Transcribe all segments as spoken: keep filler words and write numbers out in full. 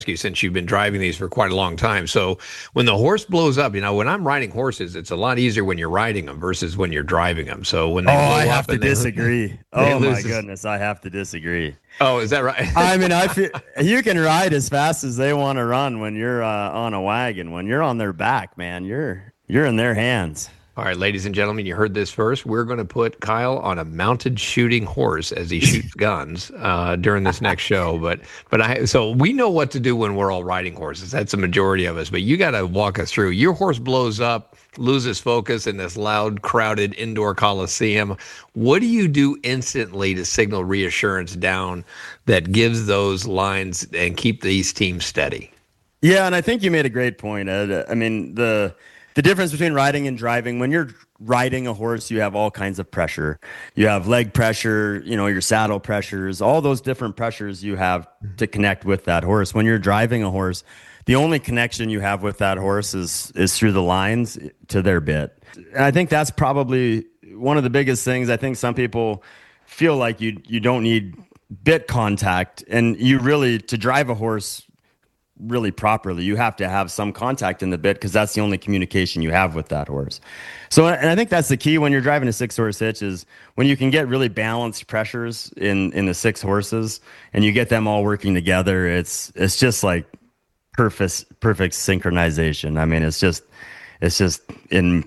you, since you've been driving these for quite a long time. So when the horse blows up, you know, when I'm riding horses, it's a lot easier when you're riding them versus when you're driving them. So when they oh, blow I up have to and they, disagree. they oh my lose- goodness, I have to disagree. Oh, is that right? I mean, I feel you can ride as fast as they want to run when you're uh, on a wagon. When you're on their back, man, you're you're in their hands. All right, ladies and gentlemen, you heard this first. We're going to put Kyle on a mounted shooting horse as he shoots guns uh, during this next show. But but I so we know what to do when we're all riding horses. That's the majority of us. But you got to walk us through. Your horse blows up, loses focus in this loud, crowded indoor coliseum. What do you do instantly to signal reassurance down that gives those lines and keep these teams steady? Yeah, and I think you made a great point, Ed. I mean, the the difference between riding and driving, when you're riding a horse, you have all kinds of pressure. You have leg pressure, you know, your saddle pressures, all those different pressures you have to connect with that horse. When you're driving a horse, the only connection you have with that horse is is through the lines to their bit. And I think that's probably one of the biggest things. I think some people feel like you you don't need bit contact, and you really, to drive a horse really properly, you have to have some contact in the bit, because that's the only communication you have with that horse. So, and I think that's the key when you're driving a six horse hitch, is when you can get really balanced pressures in in the six horses and you get them all working together, it's it's just like perfect perfect synchronization. I mean, it's just it's just in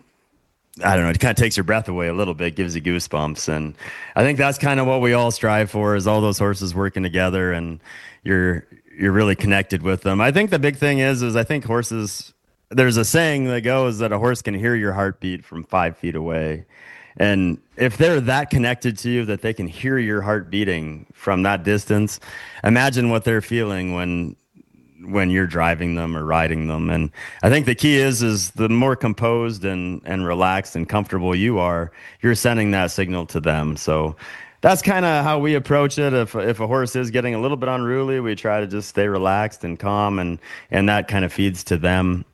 I don't know, it kind of takes your breath away a little bit, gives you goosebumps. And I think that's kind of what we all strive for, is all those horses working together, and you're you're really connected with them. I think the big thing is, is I think horses, there's a saying that goes that a horse can hear your heartbeat from five feet away. And if they're that connected to you that they can hear your heart beating from that distance, imagine what they're feeling when when you're driving them or riding them. And I think the key is, is the more composed and, and relaxed and comfortable you are, you're sending that signal to them. So that's kind of how we approach it. If if a horse is getting a little bit unruly, we try to just stay relaxed and calm, and and that kind of feeds to them.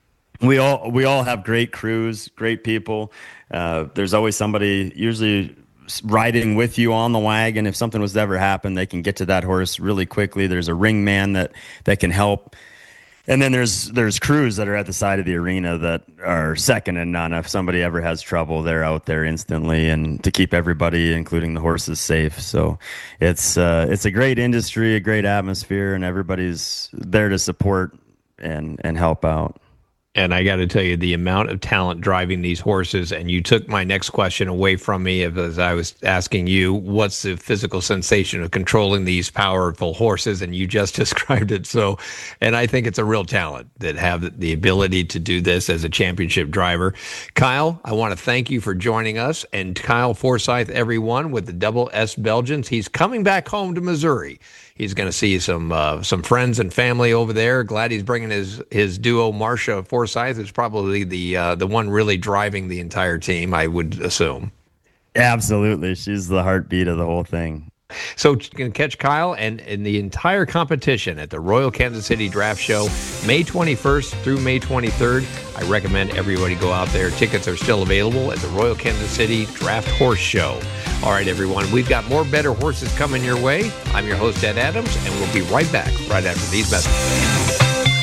We all we all have great crews, great people. Uh, there's always somebody usually riding with you on the wagon. If something was to ever happen, they can get to that horse really quickly. There's a ring man that that can help. And then there's there's crews that are at the side of the arena that are second to none. If somebody ever has trouble, they're out there instantly, and to keep everybody, including the horses, safe. So it's uh, it's a great industry, a great atmosphere, and everybody's there to support and and help out. And I got to tell you, the amount of talent driving these horses, and you took my next question away from me as I was asking you, what's the physical sensation of controlling these powerful horses? And you just described it. So, and I think it's a real talent that have the ability to do this as a championship driver. Kyle, I want to thank you for joining us. And Kyle Forsyth, everyone, with the Double S Belgians. He's coming back home to Missouri. He's going to see some uh, some friends and family over there. Glad he's bringing his his duo, Marcia Forsyth, is probably the uh, the one really driving the entire team, I would assume. Absolutely, she's the heartbeat of the whole thing. So you can catch Kyle and, and the entire competition at the Royal Kansas City Draft Show, May twenty-first through May twenty-third. I recommend everybody go out there. Tickets are still available at the Royal Kansas City Draft Horse Show. All right, everyone, we've got more better horses coming your way. I'm your host, Ed Adams, and we'll be right back right after these messages.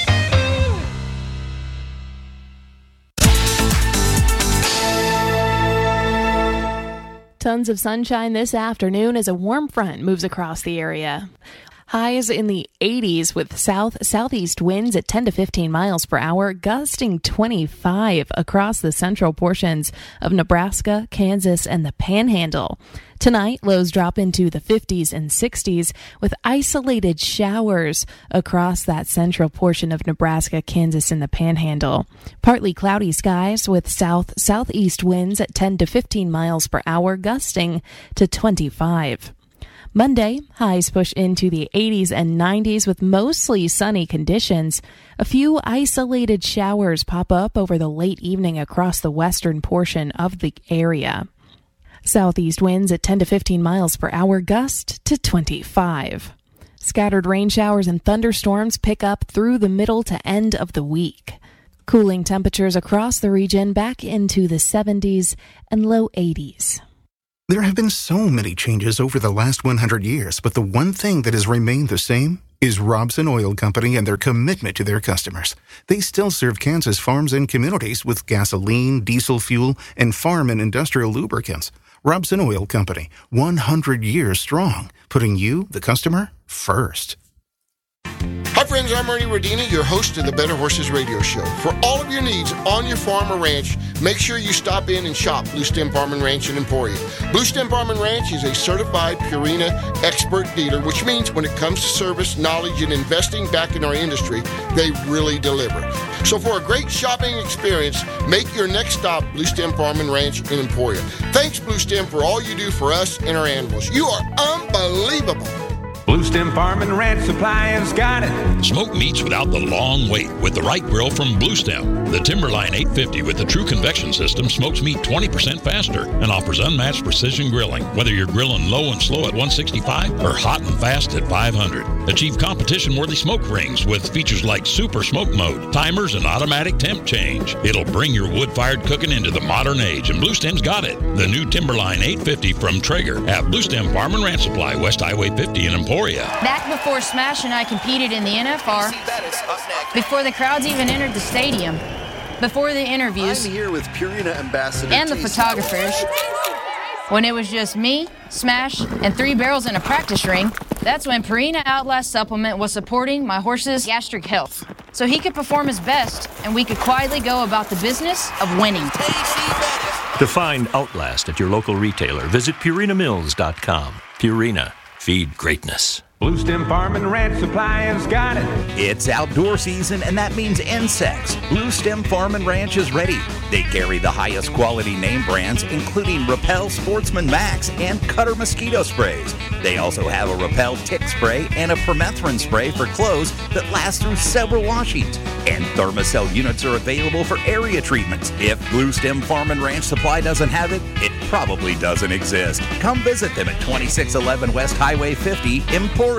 Tons of sunshine this afternoon as a warm front moves across the area. Highs in the eighties with south-southeast winds at ten to fifteen miles per hour, gusting twenty-five across the central portions of Nebraska, Kansas, and the Panhandle. Tonight, lows drop into the fifties and sixties with isolated showers across that central portion of Nebraska, Kansas, and the Panhandle. Partly cloudy skies with south-southeast winds at ten to fifteen miles per hour, gusting to twenty-five. Monday, highs push into the eighties and nineties with mostly sunny conditions. A few isolated showers pop up over the late evening across the western portion of the area. Southeast winds at ten to fifteen miles per hour, gust to twenty-five. Scattered rain showers and thunderstorms pick up through the middle to end of the week. Cooling temperatures across the region back into the seventies and low eighties. There have been so many changes over the last one hundred years, but the one thing that has remained the same is Robson Oil Company and their commitment to their customers. They still serve Kansas farms and communities with gasoline, diesel fuel, and farm and industrial lubricants. Robson Oil Company, one hundred years strong, putting you, the customer, first. Hi friends, I'm Ernie Rodina, your host of the Better Horses Radio Show. For all of your needs on your farm or ranch, make sure you stop in and shop Blue Stem Farm and Ranch in Emporia. Blue Stem Farm and Ranch is a certified Purina expert dealer, which means when it comes to service, knowledge, and investing back in our industry, they really deliver. So for a great shopping experience, make your next stop Blue Stem Farm and Ranch in Emporia. Thanks, Blue Stem, for all you do for us and our animals. You are unbelievable. Blue Stem Farm and Ranch Supply has got it. Smoke meats without the long wait with the right grill from Blue Stem. The Timberline eight fifty with the true convection system smokes meat twenty percent faster and offers unmatched precision grilling. Whether you're grilling low and slow at one sixty-five or hot and fast at five hundred. Achieve competition-worthy smoke rings with features like Super Smoke Mode, timers, and automatic temp change. It'll bring your wood-fired cooking into the modern age, and Blue Stem's got it. The new Timberline eight fifty from Traeger at Blue Stem Farm and Ranch Supply, West Highway fifty in Emporia. Back before Smash and I competed in the N F R, before the crowds even entered the stadium, before the interviews, I'm here with Purina Ambassador and the photographers, when it was just me, Smash, and three barrels in a practice ring, that's when Purina Outlast Supplement was supporting my horse's gastric health. So he could perform his best, and we could quietly go about the business of winning. To find Outlast at your local retailer, visit Purina Mills dot com. Purina. Feed greatness. Blue Stem Farm and Ranch Supply has got it. It's outdoor season, and that means insects. Blue Stem Farm and Ranch is ready. They carry the highest quality name brands, including Repel Sportsman Max and Cutter mosquito sprays. They also have a Repel tick spray and a permethrin spray for clothes that last through several washings. And Thermacell units are available for area treatments. If Blue Stem Farm and Ranch Supply doesn't have it, it probably doesn't exist. Come visit them at twenty-six eleven West Highway fifty, Emporia.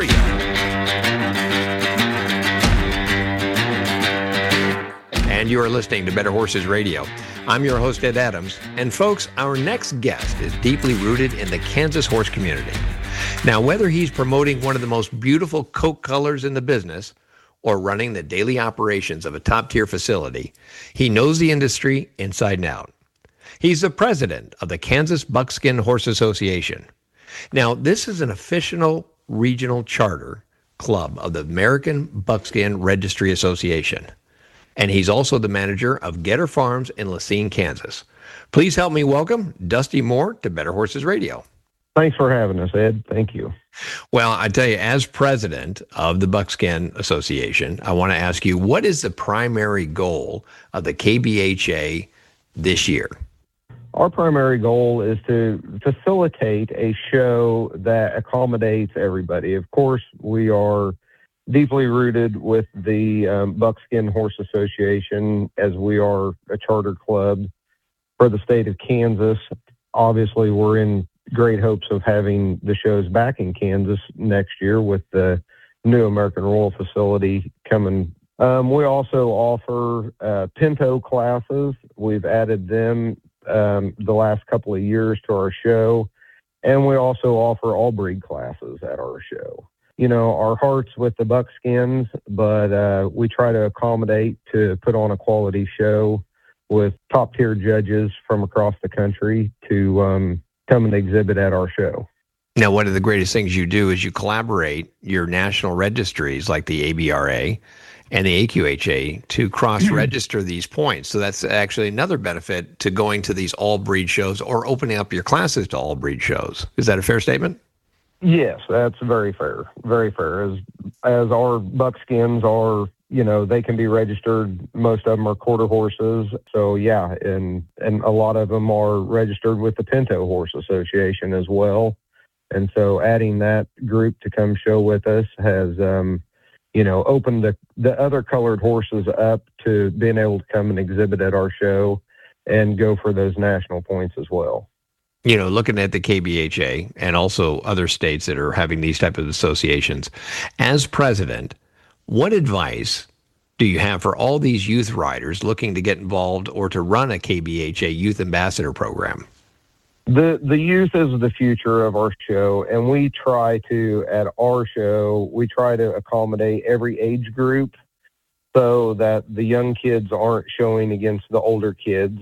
And you are listening to Better Horses Radio. I'm your host, Ed Adams. And folks, our next guest is deeply rooted in the Kansas horse community. Now, whether he's promoting one of the most beautiful coat colors in the business or running the daily operations of a top-tier facility, he knows the industry inside and out. He's the president of the Kansas Buckskin Horse Association. Now, this is an official regional charter club of the American Buckskin Registry Association. And he's also the manager of Getter Farms in Lacine, Kansas. Please help me welcome Dusty Moore to Better Horses Radio. Thanks for having us, Ed. Thank you. Well, I tell you, as president of the Buckskin Association, I want to ask you, what is the primary goal of the K B H A this year? Our primary goal is to facilitate a show that accommodates everybody. Of course, we are deeply rooted with the um, Buckskin Horse Association, as we are a charter club for the state of Kansas. Obviously, we're in great hopes of having the shows back in Kansas next year with the new American Royal facility coming. Um, we also offer uh, Pinto classes. We've added them um, the last couple of years to our show, and we also offer all breed classes at our show. You know, our heart's with the Buckskins, but uh, we try to accommodate to put on a quality show with top-tier judges from across the country to um, come and exhibit at our show. Now, one of the greatest things you do is you collaborate your national registries like the A B R A and the A Q H A to cross-register these points. So that's actually another benefit to going to these all-breed shows or opening up your classes to all-breed shows. Is that a fair statement? Yes, that's very fair. Very fair. As as our Buckskins are, you know, they can be registered. Most of them are quarter horses. So yeah, and and a lot of them are registered with the Pinto Horse Association as well. And so adding that group to come show with us has, um, you know, opened the, the other colored horses up to being able to come and exhibit at our show and go for those national points as well. You know, looking at the K B H A and also other states that are having these type of associations, as president, what advice do you have for all these youth riders looking to get involved or to run a K B H A youth ambassador program? The the youth is the future of our show, and we try to, at our show, we try to accommodate every age group so that the young kids aren't showing against the older kids.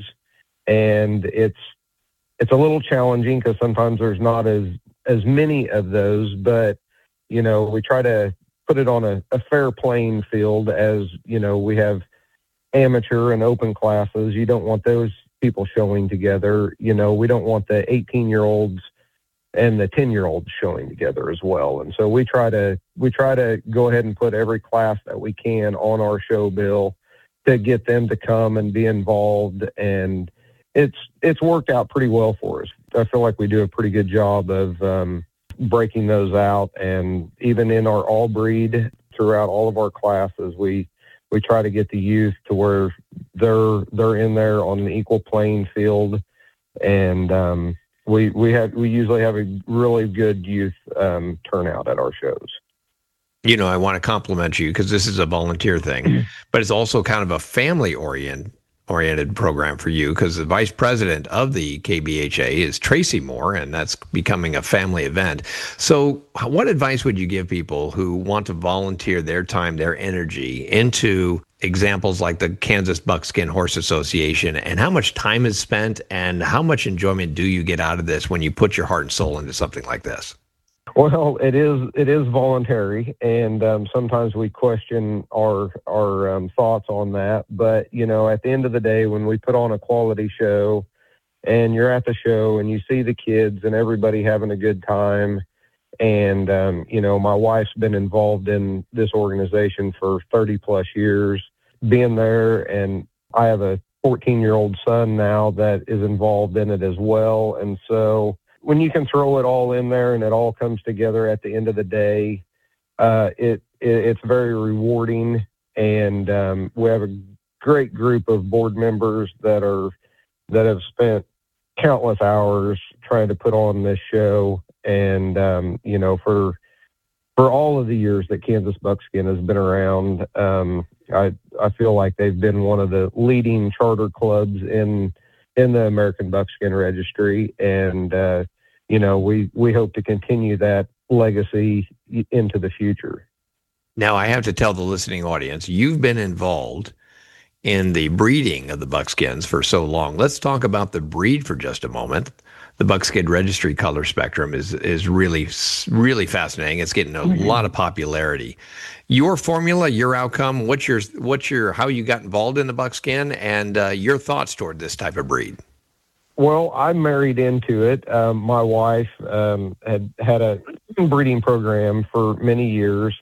And it's it's a little challenging because sometimes there's not as, as many of those, but, you know, we try to put it on a, a fair playing field as, you know, we have amateur and open classes. You don't want those people showing together. You know, we don't want the eighteen year olds and the ten year olds showing together as well. And so we try to, we try to go ahead and put every class that we can on our show bill to get them to come and be involved. And it's, it's worked out pretty well for us. I feel like we do a pretty good job of um, breaking those out. And even in our all breed throughout all of our classes, we, we try to get the youth to where they're they're in there on an equal playing field, and um, we we have we usually have a really good youth um, turnout at our shows. You know, I want to compliment you because this is a volunteer thing, but it's also kind of a family orient oriented program for you because the vice president of the K B H A is Tracy Moore, and that's becoming a family event. So what advice would you give people who want to volunteer their time, their energy into examples like the Kansas Buckskin Horse Association, and how much time is spent and how much enjoyment do you get out of this when you put your heart and soul into something like this? Well, it is it is voluntary, and um, sometimes we question our our um, thoughts on that. But you know, at the end of the day, when we put on a quality show, and you're at the show and you see the kids and everybody having a good time, and um, you know, my wife's been involved in this organization for thirty plus years, being there, and I have a fourteen year old son now that is involved in it as well, and so. When you can throw it all in there and it all comes together at the end of the day, uh, it, it it's very rewarding. And um, we have a great group of board members that are that have spent countless hours trying to put on this show. And um, you know, for for all of the years that Kansas Buckskin has been around, um, I I feel like they've been one of the leading charter clubs in in the American Buckskin Registry, and uh, you know, we, we hope to continue that legacy into the future. Now, I have to tell the listening audience, you've been involved in the breeding of the buckskins for so long. Let's talk about the breed for just a moment. The Buckskin Registry color spectrum is is really, really fascinating. It's getting a mm-hmm. lot of popularity. Your formula, your outcome, what's your, what's your, how you got involved in the buckskin, and uh, your thoughts toward this type of breed? Well, I married into it. Um, my wife um, had had a breeding program for many years,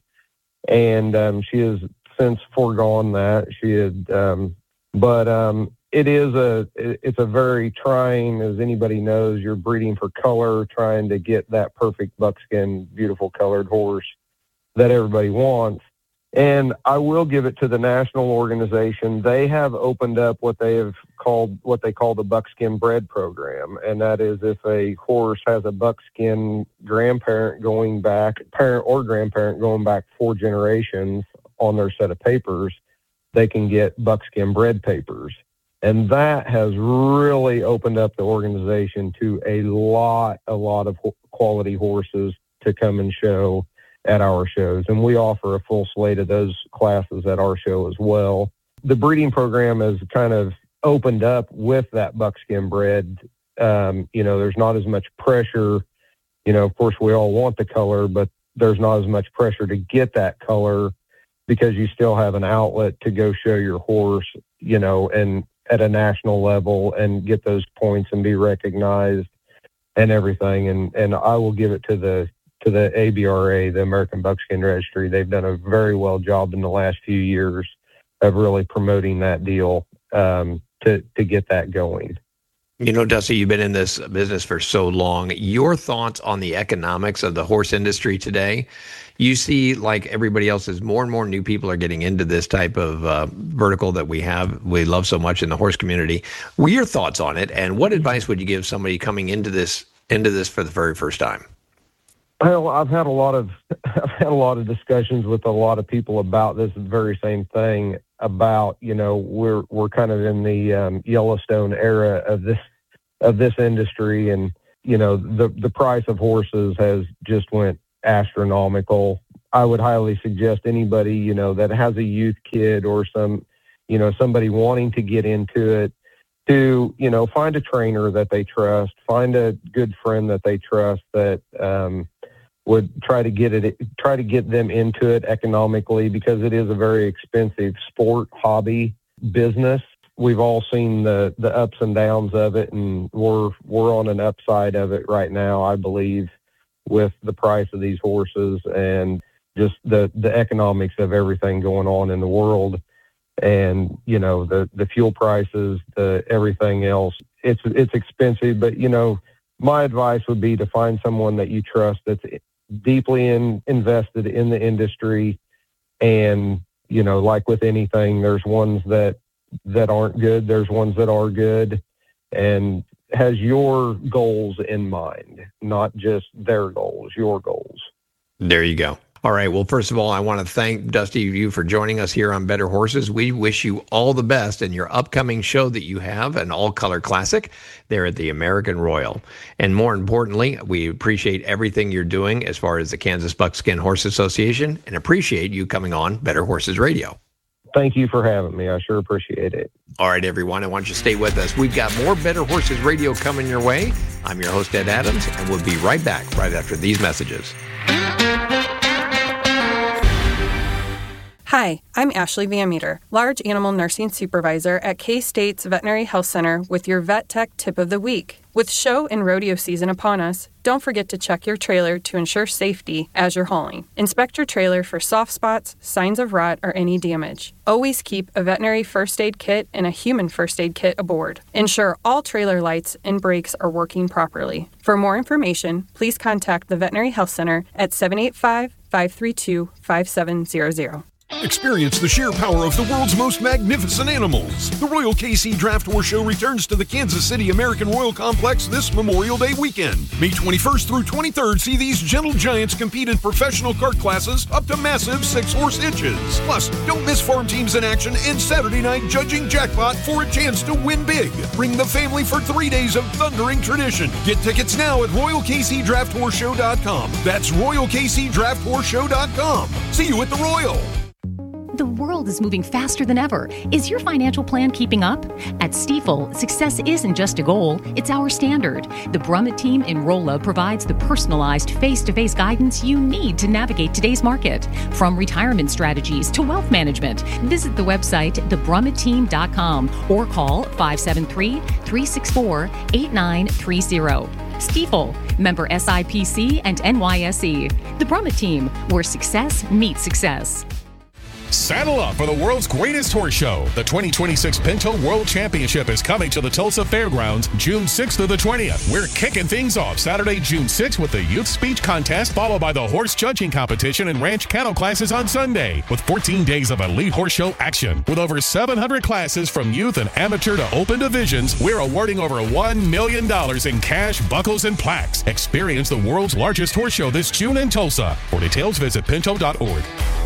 and um, she has since foregone that. She had, um, but um, it is a it's a very trying, as anybody knows. You're breeding for color, trying to get that perfect buckskin, beautiful colored horse that everybody wants. And I will give it to the national organization. They have opened up what they have called, what they call the buckskin bred program. And that is if a horse has a buckskin grandparent going back, parent or grandparent going back four generations on their set of papers, they can get buckskin bred papers. And that has really opened up the organization to a lot, a lot of quality horses to come and show at our shows, and we offer a full slate of those classes at our show as well. The breeding program has kind of opened up with that buckskin bred. Um, you know, there's not as much pressure. You know, of course, we all want the color, but there's not as much pressure to get that color because you still have an outlet to go show your horse, you know, and at a national level and get those points and be recognized and everything. And, and I will give it to the to the A B R A, the American Buckskin Registry. They've done a very well job in the last few years of really promoting that deal um, to, to get that going. You know, Dusty, you've been in this business for so long. Your thoughts on the economics of the horse industry today? You see, like everybody else, as more and more new people are getting into this type of uh, vertical that we have, we love so much in the horse community. What are your thoughts on it, and what advice would you give somebody coming into this into this for the very first time? Well, I've had a lot of I've had a lot of discussions with a lot of people about this very same thing. About, you know, we're we're kind of in the um, Yellowstone era of this of this industry. And, you know, the, the price of horses has just went astronomical. I would highly suggest anybody, you know, that has a youth kid or some, you know, somebody wanting to get into it to, you know, find a trainer that they trust, find a good friend that they trust that um, would try to get it, try to get them into it economically, because it is a very expensive sport, hobby, business. We've all seen the, the ups and downs of it, and we're, we're on an upside of it right now, I believe, with the price of these horses and just the, the economics of everything going on in the world. And, you know, the, the fuel prices, the everything else, it's, it's expensive, but, you know, my advice would be to find someone that you trust that's deeply in, invested in the industry. And, you know, like with anything, there's ones that, that aren't good. There's ones that are good, and has your goals in mind, not just their goals, your goals. There you go. All right. Well, first of all, I want to thank Dusty you for joining us here on Better Horses. We wish you all the best in your upcoming show that you have, an all-color classic there at the American Royal. And more importantly, we appreciate everything you're doing as far as the Kansas Buckskin Horse Association, and appreciate you coming on Better Horses Radio. Thank you for having me. I sure appreciate it. All right, everyone. I want you to stay with us. We've got more Better Horses Radio coming your way. I'm your host, Ed Adams, and we'll be right back right after these messages. Hi, I'm Ashley Van Meter, Large Animal Nursing Supervisor at K-State's Veterinary Health Center with your Vet Tech Tip of the Week. With show and rodeo season upon us, don't forget to check your trailer to ensure safety as you're hauling. Inspect your trailer for soft spots, signs of rot, or any damage. Always keep a veterinary first aid kit and a human first aid kit aboard. Ensure all trailer lights and brakes are working properly. For more information, please contact the Veterinary Health Center at seven eight five, five three two, five seven zero zero. Experience the sheer power of the world's most magnificent animals. The Royal K C Draft Horse Show returns to the Kansas City American Royal Complex this Memorial Day weekend. May twenty-first through twenty-third, see these gentle giants compete in professional cart classes up to massive six-horse hitches. Plus, don't miss farm teams in action and Saturday night judging jackpot for a chance to win big. Bring the family for three days of thundering tradition. Get tickets now at royal k c draft horse show dot com. That's royal k c draft horse show dot com. See you at the Royal. The world is moving faster than ever. Is your financial plan keeping up? At Stifel, success isn't just a goal, it's our standard. The Brummett team in Rolla provides the personalized face-to-face guidance you need to navigate today's market. From retirement strategies to wealth management, visit the website the brummett team dot com or call five seven three, three six four, eight nine three zero. Stifel, member S I P C and N Y S E. The Brummett team, where success meets success. Saddle up for the world's greatest horse show. The twenty twenty-six Pinto World Championship is coming to the Tulsa Fairgrounds June sixth through the twentieth. We're kicking things off Saturday, June sixth with the Youth Speech Contest, followed by the Horse Judging Competition and Ranch Cattle Classes on Sunday, with fourteen days of elite horse show action. With over seven hundred classes from youth and amateur to open divisions, we're awarding over one million dollars in cash, buckles, and plaques. Experience the world's largest horse show this June in Tulsa. For details, visit pinto dot org.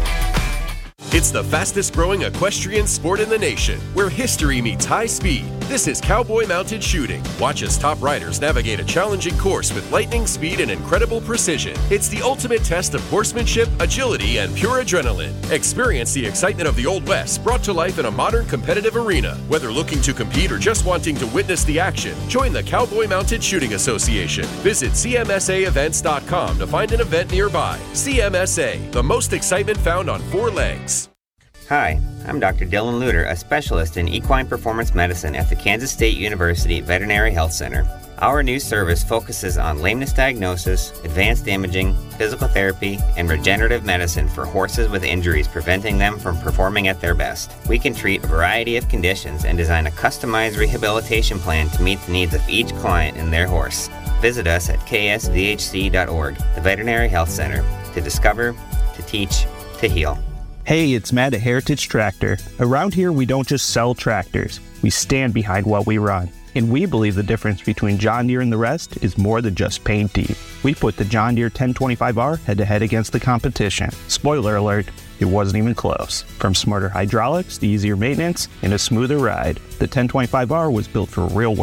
It's the fastest growing equestrian sport in the nation, where history meets high speed. This is Cowboy Mounted Shooting. Watch as top riders navigate a challenging course with lightning speed and incredible precision. It's the ultimate test of horsemanship, agility, and pure adrenaline. Experience the excitement of the Old West brought to life in a modern competitive arena. Whether looking to compete or just wanting to witness the action, join the Cowboy Mounted Shooting Association. Visit c m s a events dot com to find an event nearby. C M S A, the most excitement found on four legs. Hi, I'm Doctor Dylan Luter, a specialist in equine performance medicine at the Kansas State University Veterinary Health Center. Our new service focuses on lameness diagnosis, advanced imaging, physical therapy, and regenerative medicine for horses with injuries preventing them from performing at their best. We can treat a variety of conditions and design a customized rehabilitation plan to meet the needs of each client and their horse. Visit us at k s v h c dot org, the Veterinary Health Center, to discover, to teach, to heal. Hey, it's Matt at Heritage Tractor. Around here, we don't just sell tractors. We stand behind what we run. And we believe the difference between John Deere and the rest is more than just paint teeth. We put the John Deere ten twenty-five R head-to-head against the competition. Spoiler alert, it wasn't even close. From smarter hydraulics to easier maintenance and a smoother ride, the ten twenty-five R was built for real work,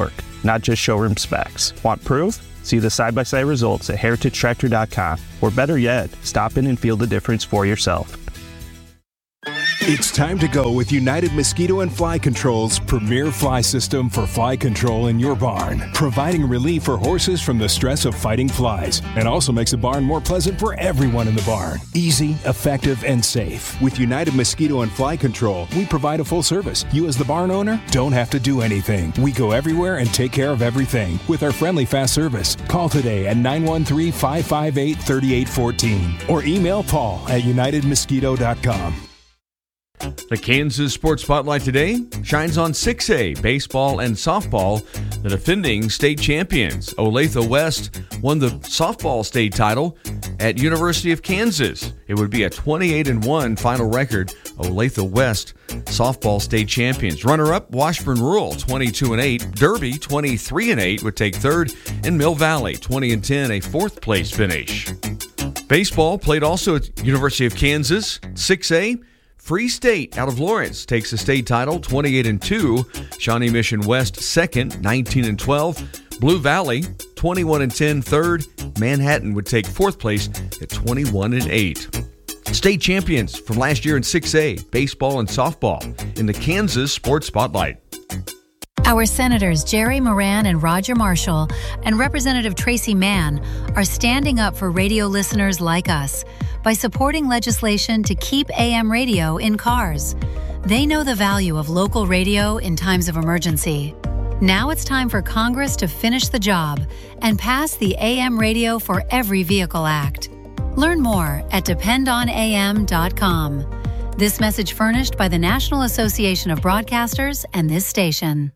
not just showroom specs. Want proof? See the side-by-side results at heritage tractor dot com, or better yet, stop in and feel the difference for yourself. It's time to go with United Mosquito and Fly Control's premier fly system for fly control in your barn, providing relief for horses from the stress of fighting flies, and also makes the barn more pleasant for everyone in the barn. Easy, effective, and safe. With United Mosquito and Fly Control, we provide a full service. You as the barn owner don't have to do anything. We go everywhere and take care of everything with our friendly fast service. Call today at nine one three, five five eight, three eight one four or email Paul at united mosquito dot com. The Kansas Sports Spotlight today shines on six A baseball and softball, the defending state champions. Olathe West won the softball state title at University of Kansas. It would be a twenty-eight and one final record. Olathe West softball state champions. Runner-up Washburn Rural twenty-two and eight. Derby twenty-three and eight would take third, and Mill Valley twenty and ten, a fourth place finish. Baseball played also at University of Kansas. six A. Free State out of Lawrence takes the state title, twenty-eight and two. Shawnee Mission West second, nineteen and twelve. Blue Valley, twenty-one and ten, third. Manhattan would take fourth place at twenty-one and eight. State champions from last year in six A, baseball and softball, in the Kansas Sports Spotlight. Our Senators Jerry Moran and Roger Marshall and Representative Tracy Mann are standing up for radio listeners like us by supporting legislation to keep A M radio in cars. They know the value of local radio in times of emergency. Now it's time for Congress to finish the job and pass the A M Radio for Every Vehicle Act. Learn more at depend on A M dot com. This message furnished by the National Association of Broadcasters and this station.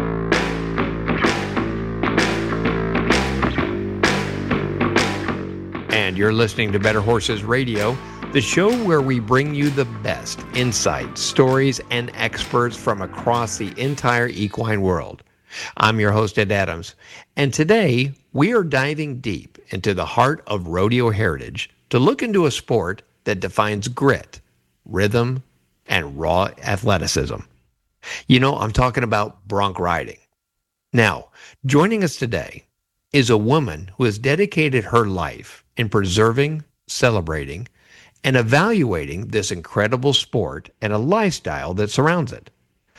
And you're listening to Better Horses Radio, the show where we bring you the best insights, stories, and experts from across the entire equine world. I'm your host, Ed Adams, and today we are diving deep into the heart of rodeo heritage to look into a sport that defines grit, rhythm, and raw athleticism. You know, I'm talking about bronc riding. Now, joining us today is a woman who has dedicated her life in preserving, celebrating, and evaluating this incredible sport and a lifestyle that surrounds it.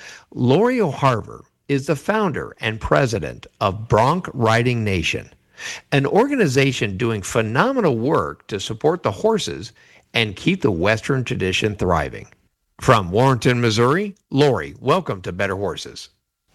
Lori O'Harver is the founder and president of Bronc Riding Nation, an organization doing phenomenal work to support the horses and keep the Western tradition thriving. From Warrenton, Missouri, Lori, welcome to Better Horses.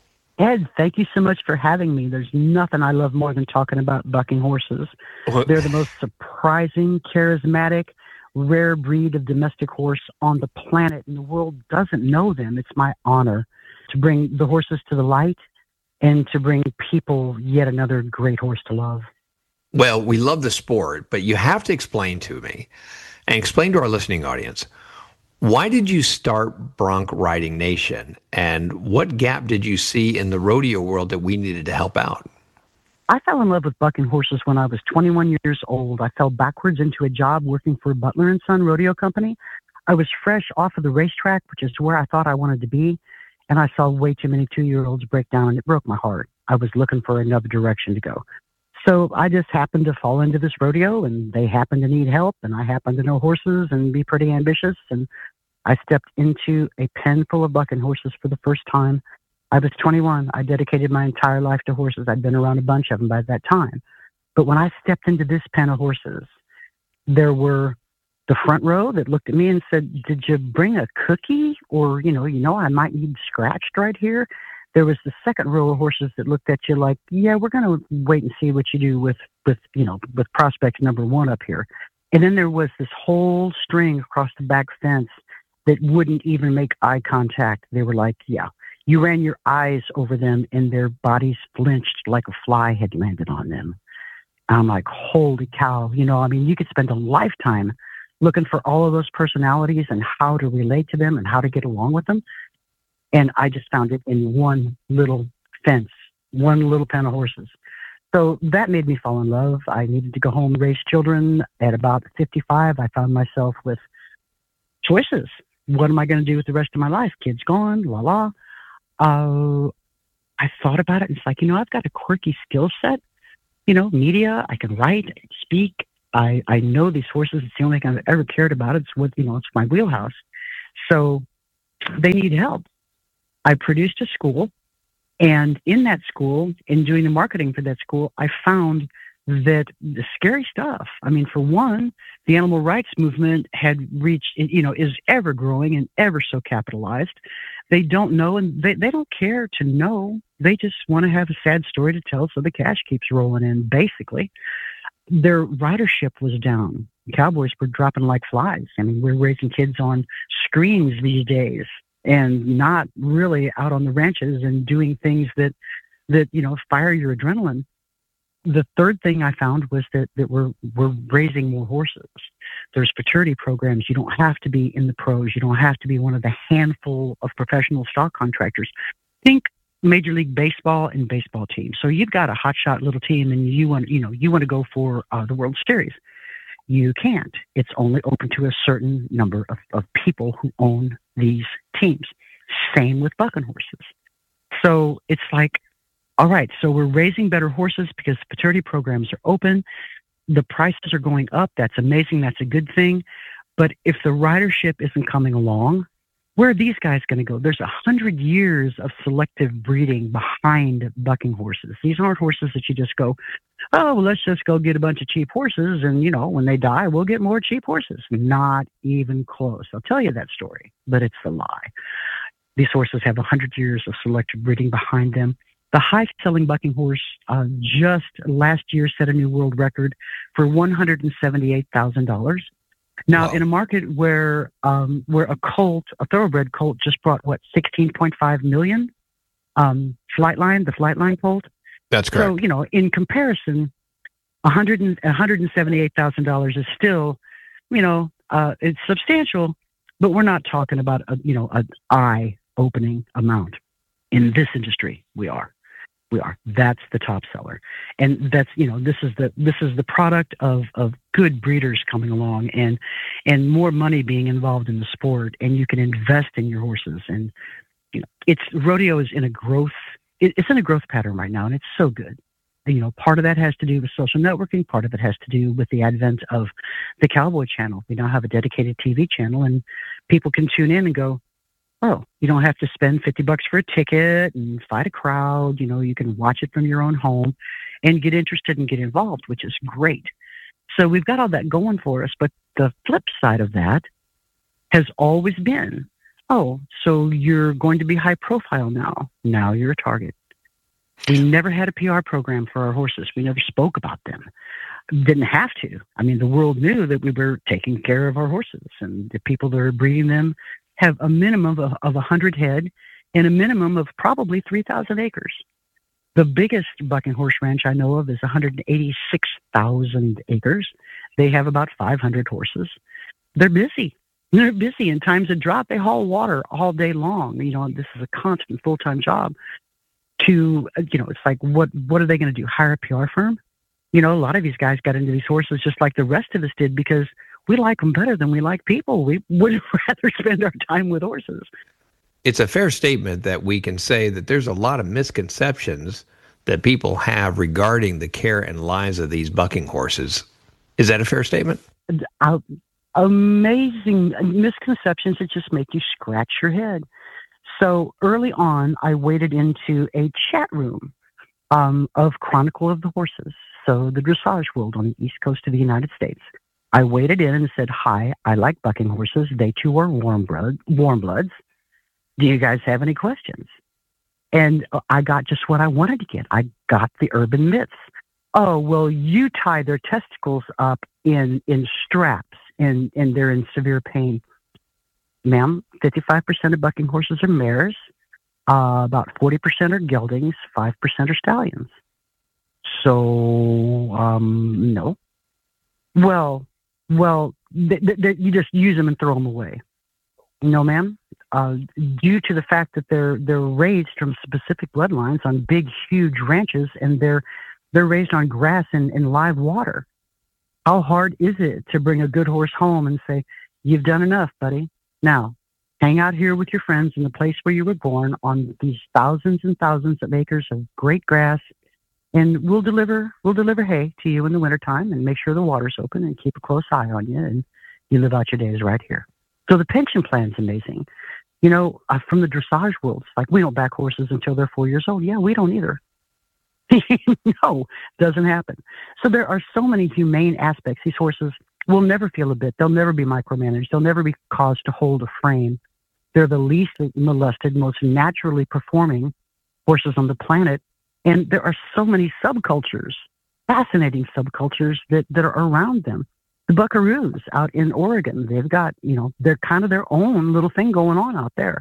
Ed, thank you so much for having me. There's nothing I love more than talking about bucking horses. They're the most surprising, charismatic, rare breed of domestic horse on the planet, and the world doesn't know them. It's my honor to bring the horses to the light and to bring people yet another great horse to love. Well, we love the sport, but you have to explain to me and explain to our listening audience, why did you start Bronc Riding Nation, and what gap did you see in the rodeo world that we needed to help out? I fell in love with bucking horses when I was twenty-one years old. I fell backwards into a job working for Butler and Son Rodeo Company. I was fresh off of the racetrack, which is where I thought I wanted to be, and I saw way too many two-year-olds break down, and it broke my heart. I was looking for another direction to go. So I just happened to fall into this rodeo, and they happened to need help, and I happened to know horses and be pretty ambitious, and I stepped into a pen full of bucking horses for the first time. I was twenty-one. I dedicated my entire life to horses. I'd been around a bunch of them by that time. But when I stepped into this pen of horses, there were the front row that looked at me and said, did you bring a cookie? Or, you know, you know, I might need scratched right here. There was the second row of horses that looked at you like, yeah, we're going to wait and see what you do with, with, you know, with prospect number one up here. And then there was this whole string across the back fence that wouldn't even make eye contact. They were like, yeah, you ran your eyes over them and their bodies flinched like a fly had landed on them. I'm like, holy cow. You know, I mean, you could spend a lifetime looking for all of those personalities and how to relate to them and how to get along with them. And I just found it in one little fence, one little pen of horses. So that made me fall in love. I needed to go home and raise children. At about fifty-five, I found myself with choices. What am I going to do with the rest of my life? Kids gone, la la. Uh, I thought about it, and it's like, you know, I've got a quirky skill set. You know, media, I can write, I can speak. I, I know these horses. It's the only thing I've ever cared about. It's what, you know, it's my wheelhouse. So they need help. I produced a school, and in that school, in doing the marketing for that school, I found that the scary stuff. I mean, for one, the animal rights movement had reached, you know, is ever growing and ever so capitalized. They don't know, and they, they don't care to know. They just want to have a sad story to tell so the cash keeps rolling in, basically. Their ridership was down. Cowboys were dropping like flies. I mean, we're raising kids on screens these days and not really out on the ranches and doing things that, that you know, fire your adrenaline. The third thing I found was that, that we're, we're raising more horses. There's paternity programs. You don't have to be in the pros. You don't have to be one of the handful of professional stock contractors. Think Major League Baseball and baseball teams. So you've got a hotshot little team, and you want, you know, you want to go for uh, the World Series. You can't. It's only open to a certain number of, of people who own these teams. Same with bucking horses. So it's like, all right, so we're raising better horses because paternity programs are open. The prices are going up. That's amazing. That's a good thing. But if the ridership isn't coming along, where are these guys going to go? There's a hundred years of selective breeding behind bucking horses. These aren't horses that you just go, oh, well, let's just go get a bunch of cheap horses, and, you know, when they die, we'll get more cheap horses. Not even close. I'll tell you that story, but it's a lie. These horses have a hundred years of selective breeding behind them. The high-selling bucking horse uh, just last year set a new world record for one hundred seventy-eight thousand dollars. Now, wow. In a market where um, where a colt, a thoroughbred colt, just brought, what, sixteen point five million dollars? Um, Flightline, the Flightline colt? That's correct. So, you know, in comparison, one hundred seventy-eight thousand dollars is still, you know, uh, it's substantial, but we're not talking about, a, you know, an eye-opening amount. In this industry, we are. We are. That's the top seller. And that's, you know, this is the this is the product of, of good breeders coming along and and more money being involved in the sport, and you can invest in your horses. And, you know, it's rodeo is in a growth it, it's in a growth pattern right now, and it's so good. You know, part of that has to do with social networking, part of it has to do with the advent of the Cowboy Channel. We now have a dedicated T V channel, and people can tune in and go, oh, you don't have to spend fifty bucks for a ticket and fight a crowd. You know, you can watch it from your own home and get interested and get involved, which is great. So we've got all that going for us. But the flip side of that has always been, oh, so you're going to be high profile now. Now you're a target. We never had a P R program for our horses. We never spoke about them. Didn't have to. I mean, the world knew that we were taking care of our horses, and the people that are breeding them have a minimum of, of one hundred head and a minimum of probably three thousand acres. The biggest bucking horse ranch I know of is one hundred eighty-six thousand acres. They have about five hundred horses. They're busy. They're busy. In times of drought, they haul water all day long. You know, this is a constant full-time job. To, you know, it's like, what, what are they going to do? Hire a P R firm? You know, a lot of these guys got into these horses just like the rest of us did because we like them better than we like people. We would rather spend our time with horses. It's a fair statement that we can say that there's a lot of misconceptions that people have regarding the care and lives of these bucking horses. Is that a fair statement? Uh, amazing misconceptions that just make you scratch your head. So early on, I waded into a chat room um, of Chronicle of the Horses, so the dressage world on the East Coast of the United States. I waded in and said, hi, I like bucking horses. They too are warm blood, warm bloods. Do you guys have any questions? And I got just what I wanted to get. I got the urban myths. Oh, well, you tie their testicles up in, in straps and, and they're in severe pain. Ma'am, fifty-five percent of bucking horses are mares. Uh, about forty percent are geldings. five percent are stallions. So, um, no. Well, Well, th- th- you just use them and throw them away. No, ma'am. Uh, due to the fact that they're they're raised from specific bloodlines on big, huge ranches, and they're they're raised on grass and, and live water. How hard is it to bring a good horse home and say, "You've done enough, buddy. Now, hang out here with your friends in the place where you were born on these thousands and thousands of acres of great grass, and we'll deliver we'll deliver hay to you in the wintertime and make sure the water's open and keep a close eye on you, and you live out your days right here. So the pension plan's amazing. You know, uh, from the dressage world, like we don't back horses until they're four years old. Yeah, we don't either. No, doesn't happen. So there are so many humane aspects. These horses will never feel a bit. They'll never be micromanaged. They'll never be caused to hold a frame. They're the least molested, most naturally performing horses on the planet. And there are so many subcultures, fascinating subcultures that, that are around them. The buckaroos out in Oregon, they've got, you know, they're kind of their own little thing going on out there.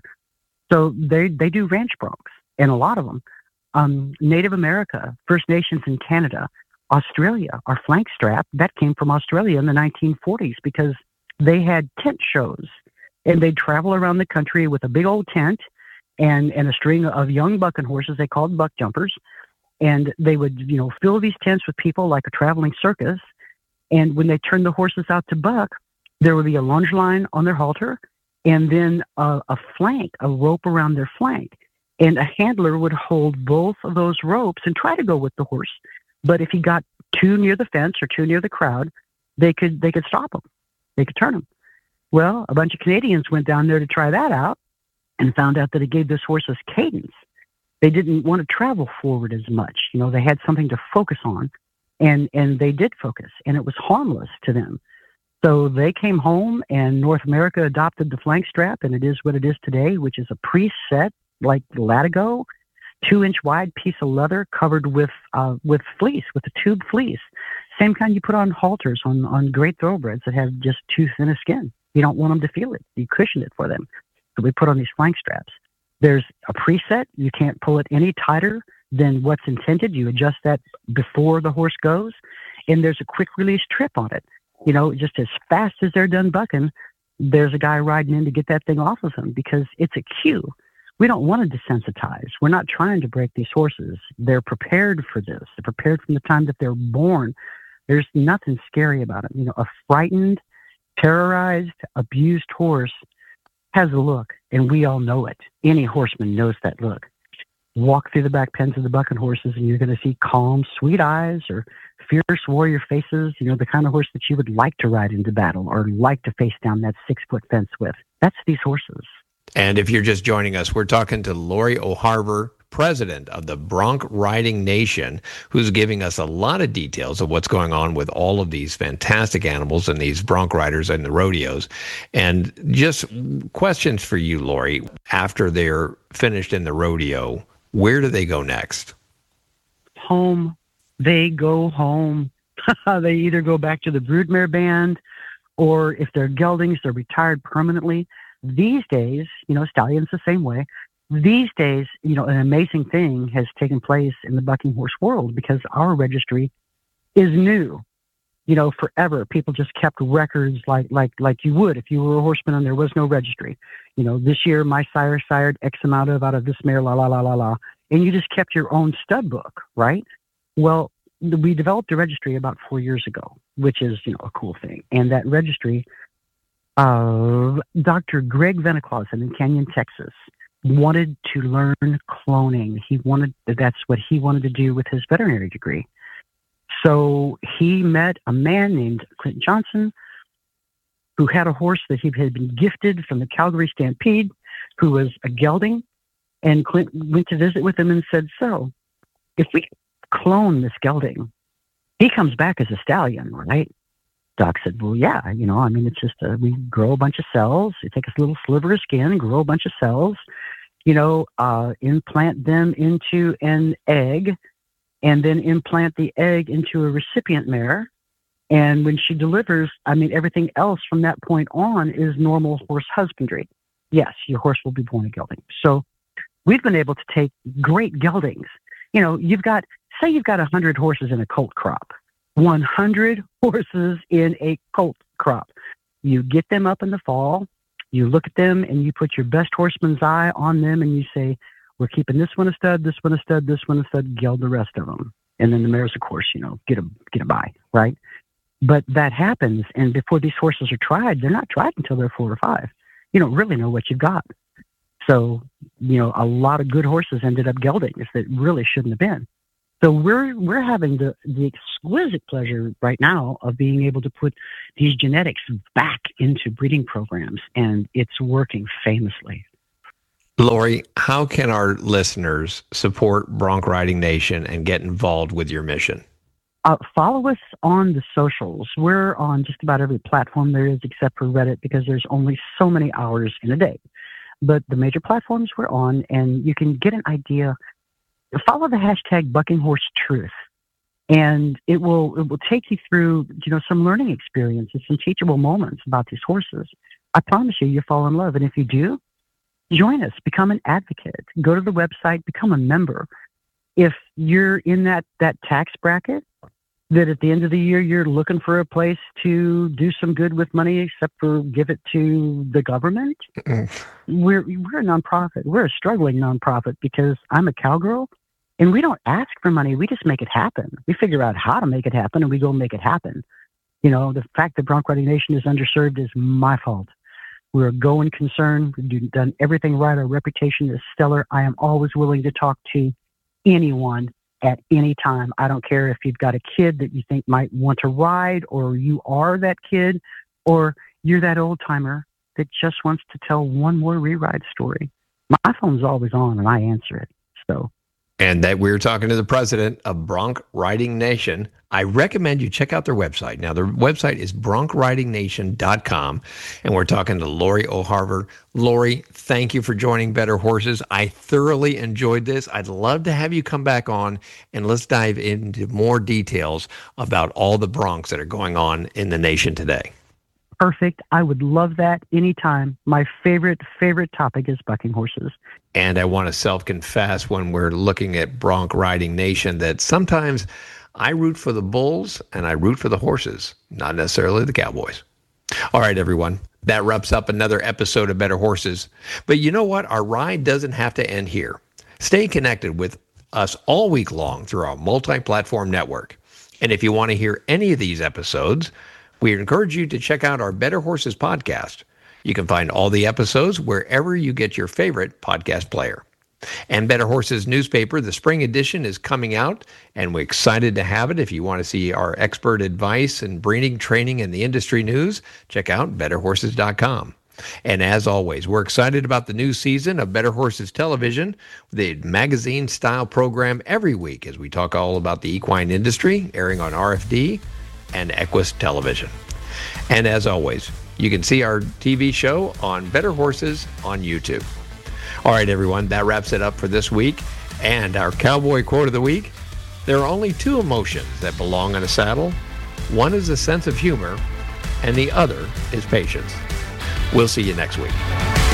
So they, they do ranch broncs, and a lot of them. Um, Native America, First Nations in Canada, Australia, our flank strap, that came from Australia in the nineteen forties because they had tent shows, and they'd travel around the country with a big old tent and, and a string of young bucking horses they called buck jumpers. And they would, you know, fill these tents with people like a traveling circus. And when they turned the horses out to buck, there would be a lunge line on their halter and then a, a flank, a rope around their flank. And a handler would hold both of those ropes and try to go with the horse. But if he got too near the fence or too near the crowd, they could they could stop him. They could turn him. Well, a bunch of Canadians went down there to try that out and found out that it gave this horse a cadence. They didn't want to travel forward as much. You know, they had something to focus on, and, and they did focus, and it was harmless to them. So they came home, and North America adopted the flank strap, and it is what it is today, which is a preset, like Latigo, two-inch wide piece of leather covered with uh, with fleece, with a tube fleece. Same kind you put on halters on, on great thoroughbreds that have just too thin a skin. You don't want them to feel it. You cushion it for them. So we put on these flank straps. There's a preset. You can't pull it any tighter than what's intended. You adjust that before the horse goes. And there's a quick release trip on it. You know, just as fast as they're done bucking, there's a guy riding in to get that thing off of them because it's a cue. We don't want to desensitize. We're not trying to break these horses. They're prepared for this. They're prepared from the time that they're born. There's nothing scary about it. You know, a frightened, terrorized, abused horse has a look, and we all know it. Any horseman knows that look. Walk through the back pens of the bucking horses, and you're going to see calm, sweet eyes or fierce warrior faces, you know, the kind of horse that you would like to ride into battle or like to face down that six-foot fence with. That's these horses. And if you're just joining us, we're talking to Lori O'Harver, president of the Bronc Riding Nation, who's giving us a lot of details of what's going on with all of these fantastic animals and these bronc riders and the rodeos. And just questions for you, Lori. After they're finished in the rodeo, where do they go next? Home. They go home. They either go back to the broodmare band, or if they're geldings, they're retired permanently. These days, you know, stallions the same way. These days, you know, an amazing thing has taken place in the bucking horse world because our registry is new. You know, forever people just kept records like like like you would if you were a horseman and there was no registry. You know, this year my sire sired X amount of out of this mare, la la la la la, and you just kept your own stud book, right? Well, we developed a registry about four years ago, which is, you know, a cool thing. And that registry, uh, Doctor Greg Veneclausen in Canyon, Texas, wanted to learn cloning. He wanted, that's what he wanted to do with his veterinary degree. So he met a man named Clint Johnson, who had a horse that he had been gifted from the Calgary Stampede, who was a gelding. And Clint went to visit with him and said, so if we clone this gelding, he comes back as a stallion, right? Doc said, well, yeah, you know, I mean, it's just, a, we grow a bunch of cells. You take a little sliver of skin, grow a bunch of cells, you know, uh, implant them into an egg, and then implant the egg into a recipient mare. And when she delivers, I mean, everything else from that point on is normal horse husbandry. Yes, your horse will be born a gelding. So we've been able to take great geldings. You know, you've got, say you've got one hundred horses in a colt crop. one hundred horses in a colt crop. You get them up in the fall, you look at them, and you put your best horseman's eye on them, and you say, we're keeping this one a stud, this one a stud, this one a stud, geld the rest of them. And then the mares, of course, you know, get a, get a bye, right? But that happens, and before these horses are tried, they're not tried until they're four or five. you don't really know what you've got. So, you know, a lot of good horses ended up geldings that really shouldn't have been. So we're we're having the, the exquisite pleasure right now of being able to put these genetics back into breeding programs, and it's working famously. Lori, how can our listeners support Bronc Riding Nation and get involved with your mission? Uh, follow us on the socials. We're on just about every platform there is except for Reddit, because there's only so many hours in a day. But the major platforms we're on, and you can get an idea. Follow the hashtag Bucking Horse Truth, and it will it will take you through, you know, some learning experiences, some teachable moments about these horses. I promise you, you'll fall in love. And if you do, join us, become an advocate, go to the website, become a member. If you're in that, that tax bracket, that at the end of the year, you're looking for a place to do some good with money, except for give it to the government, we're, we're a nonprofit. We're a struggling nonprofit, because I'm a cowgirl, and we don't ask for money. We just make it happen. We figure out how to make it happen, and we go make it happen. You know, the fact that Bronc Riding Nation is underserved is my fault. We're a going concern. We've done everything right. Our reputation is stellar. I am always willing to talk to anyone at any time. I don't care if you've got a kid that you think might want to ride, or you are that kid, or you're that old timer that just wants to tell one more re-ride story. My phone's always on, and I answer it. So. And that we're talking to the president of Bronc Riding Nation. I recommend you check out their website. Now, their website is bronc riding nation dot com, and we're talking to Lori O'Harver. Lori, thank you for joining Better Horses. I thoroughly enjoyed this. I'd love to have you come back on, and let's dive into more details about all the broncs that are going on in the nation today. Perfect. I would love that anytime. My favorite, favorite topic is bucking horses. And I want to self-confess, when we're looking at Bronc Riding Nation, that sometimes I root for the bulls and I root for the horses, not necessarily the cowboys. All right, everyone. That wraps up another episode of Better Horses. But you know what? Our ride doesn't have to end here. Stay connected with us all week long through our multi-platform network. And if you want to hear any of these episodes, we encourage you to check out our Better Horses podcast. You can find all the episodes wherever you get your favorite podcast player. And Better Horses newspaper, the spring edition, is coming out, and we're excited to have it. If you want to see our expert advice and breeding, training, and the industry news, check out better horses dot com. And as always, we're excited about the new season of Better Horses Television, the magazine-style program every week as we talk all about the equine industry, airing on R F D and Equus Television. And as always, you can see our T V show on Better Horses on YouTube. All right, everyone, that wraps it up for this week. And our cowboy quote of the week: there are only two emotions that belong on a saddle. One is a sense of humor, and the other is patience. We'll see you next week.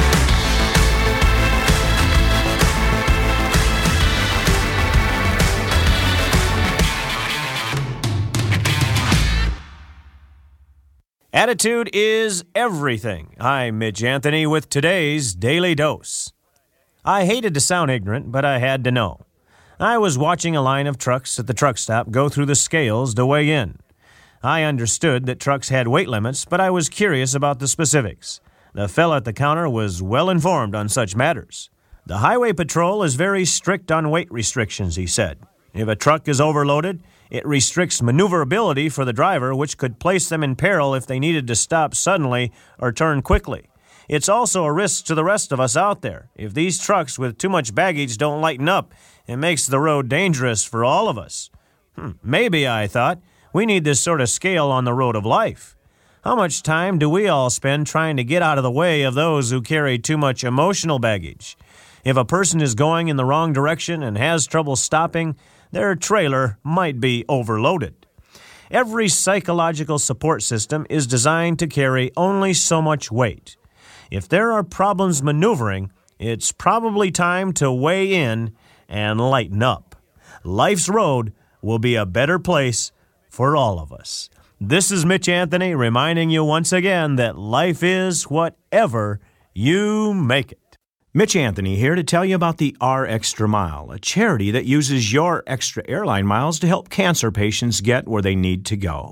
Attitude is everything. I'm Mitch Anthony with today's Daily Dose. I hated to sound ignorant, but I had to know. I was watching a line of trucks at the truck stop go through the scales to weigh in. I understood that trucks had weight limits, but I was curious about the specifics. The fella at the counter was well informed on such matters. The Highway Patrol is very strict on weight restrictions, he said. If a truck is overloaded, it restricts maneuverability for the driver, which could place them in peril if they needed to stop suddenly or turn quickly. It's also a risk to the rest of us out there. If these trucks with too much baggage don't lighten up, it makes the road dangerous for all of us. Hmm, maybe, I thought, we need this sort of scale on the road of life. How much time do we all spend trying to get out of the way of those who carry too much emotional baggage? If a person is going in the wrong direction and has trouble stopping, their trailer might be overloaded. Every psychological support system is designed to carry only so much weight. If there are problems maneuvering, it's probably time to weigh in and lighten up. Life's road will be a better place for all of us. This is Mitch Anthony reminding you once again that life is whatever you make it. Mitch Anthony here to tell you about the R Extra Mile, a charity that uses your extra airline miles to help cancer patients get where they need to go.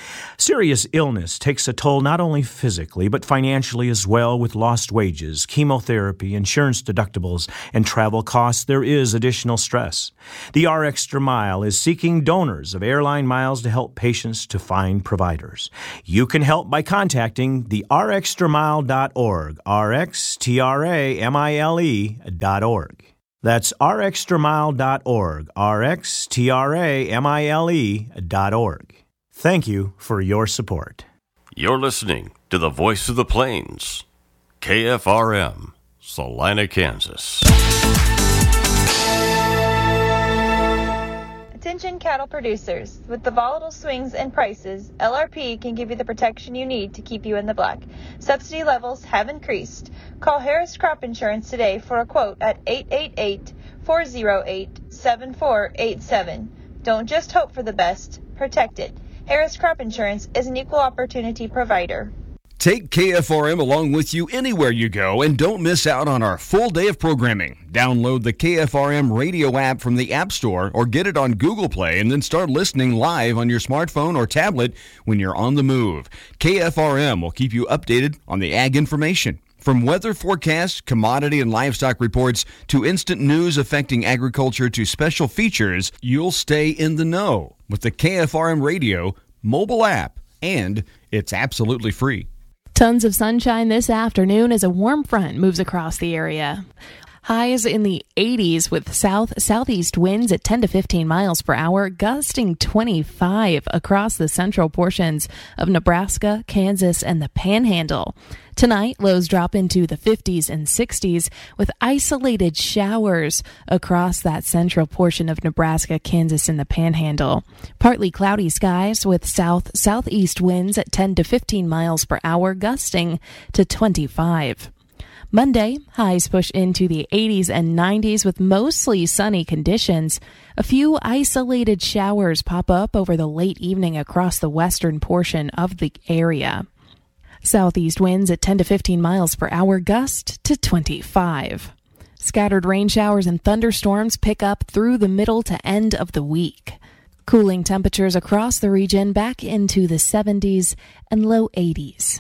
Serious illness takes a toll not only physically, but financially as well, with lost wages, chemotherapy, insurance deductibles, and travel costs. There is additional stress. The R Extra Mile is seeking donors of airline miles to help patients to find providers. You can help by contacting the r extra mile dot org, R X T R A M I L E dot org. That's r extra mile dot org, R X T R A M I L E dot org. Thank you for your support. You're listening to the Voice of the Plains, K F R M, Salina, Kansas. Attention cattle producers. With the volatile swings in prices, L R P can give you the protection you need to keep you in the black. Subsidy levels have increased. Call Harris Crop Insurance today for a quote at eight eight eight, four oh eight, seven four eight seven. Don't just hope for the best, protect it. Harris Crop Insurance is an equal opportunity provider. Take K F R M along with you anywhere you go and don't miss out on our full day of programming. Download the K F R M radio app from the App Store or get it on Google Play and then start listening live on your smartphone or tablet when you're on the move. K F R M will keep you updated on the ag information. From weather forecasts, commodity and livestock reports, to instant news affecting agriculture to special features, you'll stay in the know with the K F R M radio mobile app, and it's absolutely free. Tons of sunshine this afternoon as a warm front moves across the area. Highs in the eighties with south-southeast winds at ten to fifteen miles per hour, gusting twenty-five across the central portions of Nebraska, Kansas, and the Panhandle. Tonight, lows drop into the fifties and sixties with isolated showers across that central portion of Nebraska, Kansas, and the Panhandle. Partly cloudy skies with south-southeast winds at ten to fifteen miles per hour, gusting to twenty-five. Monday, highs push into the eighties and nineties with mostly sunny conditions. A few isolated showers pop up over the late evening across the western portion of the area. Southeast winds at ten to fifteen miles per hour, gust to twenty-five. Scattered rain showers and thunderstorms pick up through the middle to end of the week. Cooling temperatures across the region back into the seventies and low eighties.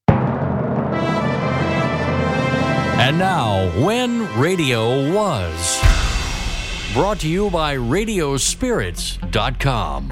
And now, When Radio Was. Brought to you by radio spirits dot com.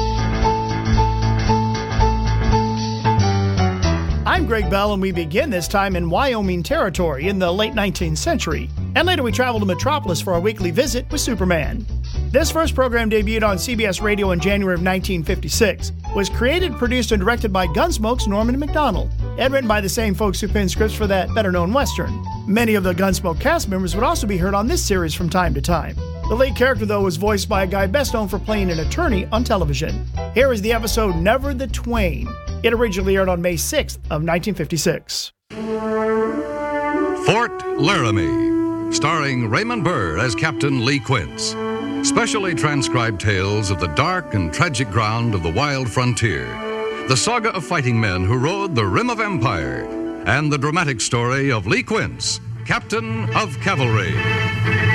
I'm Greg Bell, and we begin this time in Wyoming Territory in the late nineteenth century. And later we travel to Metropolis for our weekly visit with Superman. This first program debuted on C B S Radio in January of nineteen fifty-six, was created, produced, and directed by Gunsmoke's Norman Macdonald, and written by the same folks who penned scripts for that better-known Western. Many of the Gunsmoke cast members would also be heard on this series from time to time. The lead character, though, was voiced by a guy best known for playing an attorney on television. Here is the episode Never the Twain. It originally aired on May sixth of nineteen fifty-six. Fort Laramie, starring Raymond Burr as Captain Lee Quince. Specially transcribed tales of the dark and tragic ground of the wild frontier. The saga of fighting men who rode the rim of empire. And the dramatic story of Lee Quince, Captain of Cavalry.